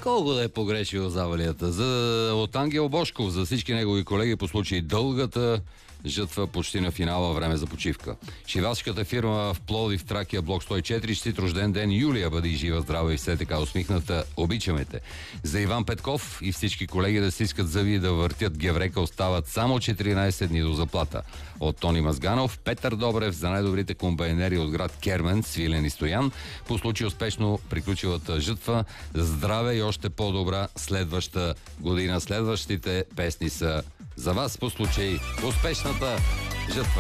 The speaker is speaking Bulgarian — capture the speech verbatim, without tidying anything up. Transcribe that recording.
Колко да е погрешил завалията. За, от Ангел Бошков, за всички негови колеги по случай дългата жътва почти на финала, време за почивка. Шивашката фирма в Пловдив, Тракия, блок сто и четири, щит рожден ден. Юлия, бъди жива, здрава и все така усмихната. Обичаме те. За Иван Петков и всички колеги да стискат зъби и да въртят геврека, остават само четиринайсет дни до заплата. От Тони Мазганов, Петър Добрев за най-добрите комбайнери от град Кермен, Свилен и Стоян. По случай успешно приключилата жътва, здраве и още по-добра следваща година. Следващите песни са за вас по случай успешната жътва.